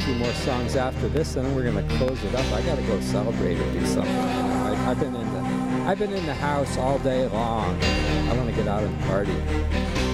few more songs after this, and then we're gonna close it up. I gotta go celebrate or do something. I've been in the house all day long. I want to get out and party.